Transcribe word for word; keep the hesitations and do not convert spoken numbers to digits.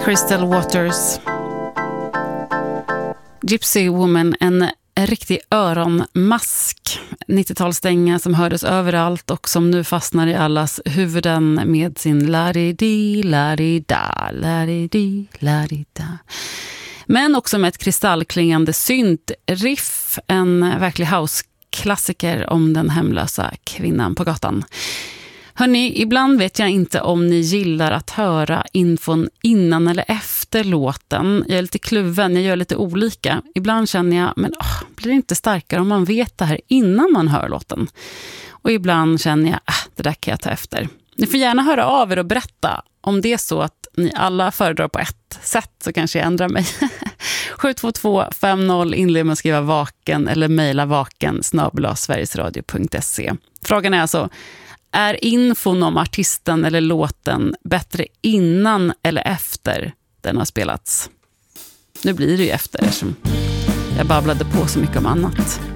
Crystal Waters. Gypsy Woman, en riktig öronmask. nittiotalsdänga som hördes överallt och som nu fastnar i allas huvuden med sin la-di-di, la-di-da, la-di-di, la-di-da. Men också med ett kristallklingande synt-riff, en verklig house-klassiker om den hemlösa kvinnan på gatan. Hörrni, ibland vet jag inte om ni gillar att höra infon innan eller efter låten. Jag är lite kluven, jag gör lite olika. Ibland känner jag, men åh, blir det inte starkare om man vet det här innan man hör låten? Och ibland känner jag, äh, det där kan jag ta efter. Ni får gärna höra av er och berätta om det är så att ni alla föredrar på ett sätt, så kanske jag ändrar mig. sju två två fem noll inled med att skriva vaken eller mejla vaken snabel-a sverigesradio punkt se. Frågan är alltså, är infon om artisten eller låten bättre innan eller efter den har spelats? Nu blir det ju efter, eftersom jag babblade på så mycket om annat.